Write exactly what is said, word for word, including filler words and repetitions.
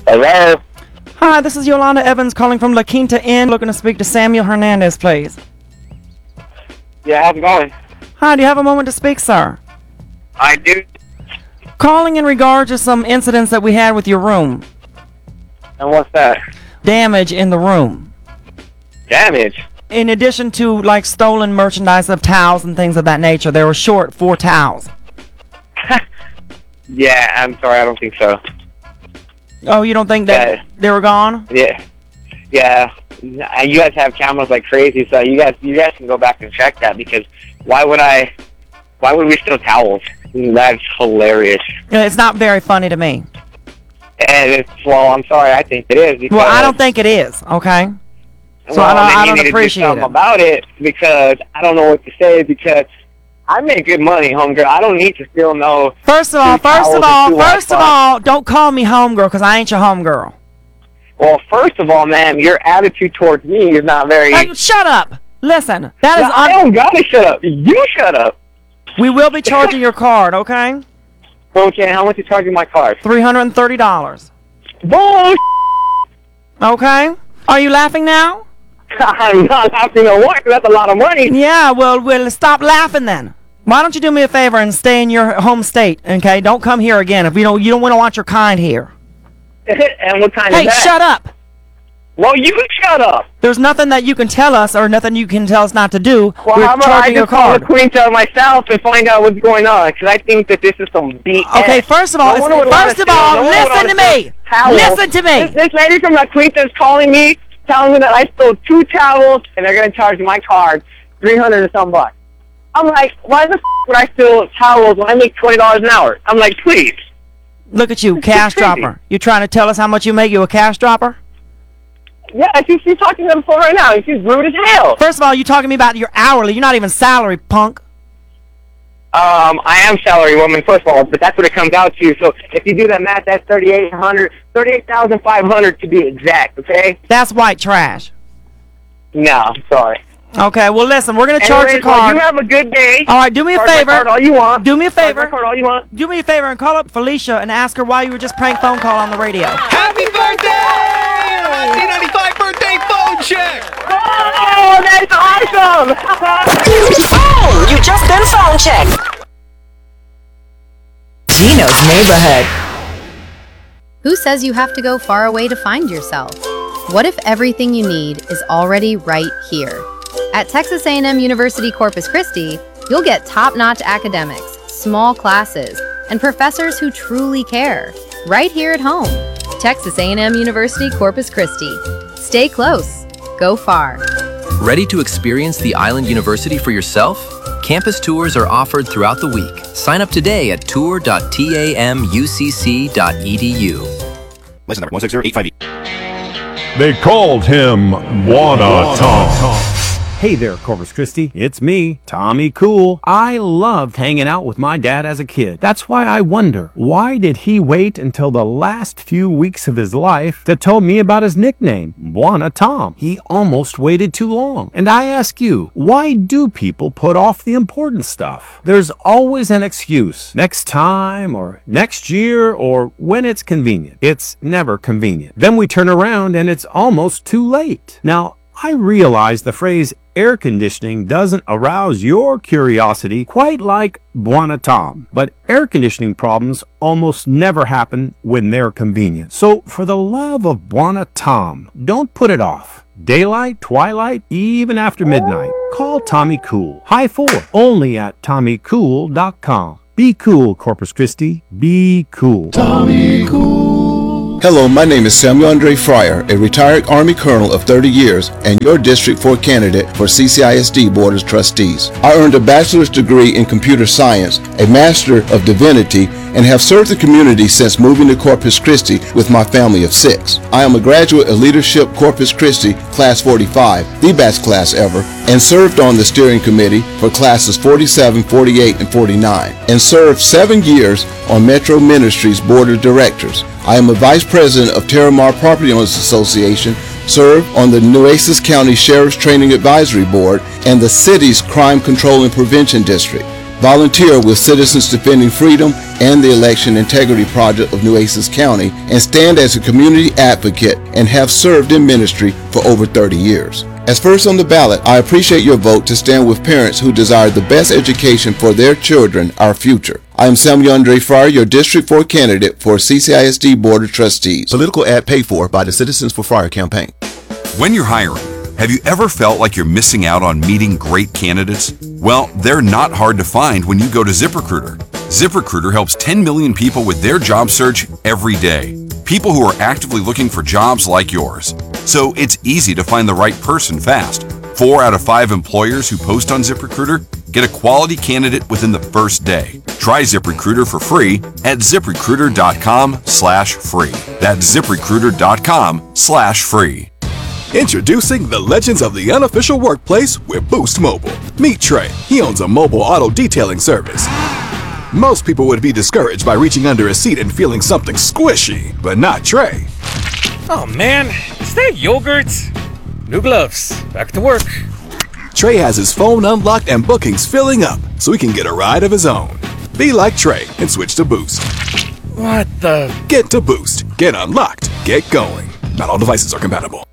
Hello? Hi, this is Yolanda Evans calling from La Quinta Inn, looking to speak to Samuel Hernandez, please. Yeah, how's it going? Hi, do you have a moment to speak, sir? I do. Calling in regard to some incidents that we had with your room. And what's that? Damage in the room. Damage? In addition to, like, stolen merchandise of towels and things of that nature, they were short four towels. Yeah, I'm sorry, I don't think so. Oh, you don't think that Yeah. they were gone? Yeah. Yeah. And you guys have cameras like crazy, so you guys you guys can go back and check that, because why would I, why would we steal towels? That's hilarious. Yeah, it's not very funny to me. And it's, well, I'm sorry, I think it is. Because, Well, I don't think it is, okay? So well, I don't, then I you don't need to do appreciate something it. about it, because I don't know what to say, because I make good money, homegirl. I don't need to steal no... First of all, two first of towels all, and two first of Wi-Fi. all, don't call me homegirl, because I ain't your homegirl. Well, first of all, ma'am, your attitude towards me is not very... Hey, shut up! Listen, that is No, I un- don't gotta shut up. You shut up. we will be charging your card, okay? Okay, how much you charging my card? three hundred thirty dollars. Bull. Okay? Are you laughing now? I'm not laughing at what? That's a lot of money. Yeah, well, well, stop laughing then. Why don't you do me a favor and stay in your home state, okay? Don't come here again if you don't you don't want to want your kind here. And what kind Hey, is that? shut up! Well, you shut up. There's nothing that you can tell us or nothing you can tell us not to do. Well, We're how about I charging your just call the card. queen to myself and find out what's going on? Because I think that this is some B S. Okay, first of all, No one would first wanna of all, steal- no one would listen to wanna me. steal towels. Listen to me. This, this lady from La Quinta is calling me, telling me that I stole two towels and they're going to charge my card three hundred and some bucks. I'm like, why the f*** would I steal towels when I make twenty dollars an hour? I'm like, please. Look at you, This is cash crazy. dropper. You trying to tell us how much you make? You a cash dropper? Yeah, she's, she's talking to the phone right now, and she's rude as hell. First of all, you talking to me about your hourly. You're not even salary, punk. Um, I am salary woman, first of all, but that's what it comes out to. So if you do that math, that's thirty-eight hundred, thirty-eight thousand five hundred to be exact, okay? That's white trash. No, I'm sorry. Okay, well, listen, we're going to charge Anyways, your well, card. you have a good day. All right, do me a Charge my favor. card all you want. Do me a Charge favor. my card all you want. Do me a favor and call up Felicia and ask her why you were just prank phone call on the radio. Happy birthday! nineteen ninety-five birthday phone check! Oh, that's awesome! Oh, you just been phone checked. Gino's neighborhood. Who says you have to go far away to find yourself? What if everything you need is already right here? At Texas A and M University Corpus Christi, you'll get top-notch academics, small classes, and professors who truly care, right here at home. Texas A and M University Corpus Christi. Stay close. Go far. Ready to experience the Island University for yourself? Campus tours are offered throughout the week. Sign up today at tour dot tamucc dot e d u. License number one six zero eight five E. They called him Wanna Tom. Hey there, Corpus Christi. It's me, Tommy Cool. I loved hanging out with my dad as a kid. That's why I wonder, why did he wait until the last few weeks of his life to tell me about his nickname, Wanna Tom? He almost waited too long. And I ask you, why do people put off the important stuff? There's always an excuse. Next time, or next year, or when it's convenient. It's never convenient. Then we turn around and it's almost too late. Now, I realize the phrase air conditioning doesn't arouse your curiosity quite like Wanna Tom, but air conditioning problems almost never happen when they're convenient. So for the love of Wanna Tom, don't put it off. Daylight, twilight, even after midnight. Call Tommy Cool. High four, only at tommy cool dot com. Be cool, Corpus Christi. Be cool. Tommy Cool. Hello, my name is Samuel Andre Fryer, a retired Army Colonel of thirty years and your District four candidate for C C I S D Board of Trustees. I earned a bachelor's degree in computer science, a master of divinity, and have served the community since moving to Corpus Christi with my family of six. I am a graduate of Leadership Corpus Christi Class forty-five, the best class ever, and served on the steering committee for classes forty-seven, forty-eight, and forty-nine, and served seven years on Metro Ministries Board of Directors. I am a Vice President of Terramar Property Owners Association, served on the Nueces County Sheriff's Training Advisory Board and the city's Crime Control and Prevention District. Volunteer with Citizens Defending Freedom and the Election Integrity Project of Nueces County and stand as a community advocate and have served in ministry for over thirty years. As first on the ballot, I appreciate your vote to stand with parents who desire the best education for their children, our future. I am Samuel Andre Fryer, your District four candidate for C C I S D Board of Trustees. Political ad paid for by the Citizens for Fryer campaign. When you're hiring, have you ever felt like you're missing out on meeting great candidates? Well, they're not hard to find when you go to ZipRecruiter. ZipRecruiter helps ten million people with their job search every day. People who are actively looking for jobs like yours. So it's easy to find the right person fast. Four out of five employers who post on ZipRecruiter get a quality candidate within the first day. Try ZipRecruiter for free at ZipRecruiter.com slash free. That's ZipRecruiter.com slash free. Introducing the legends of the unofficial workplace with Boost Mobile. Meet Trey. He owns a mobile auto detailing service. Most people would be discouraged by reaching under a seat and feeling something squishy, but not Trey. Oh man, is that yogurt? New gloves. Back to work. Trey has his phone unlocked and bookings filling up, so he can get a ride of his own. Be like Trey and switch to Boost. What the? Get to Boost. Get unlocked. Get going. Not all devices are compatible.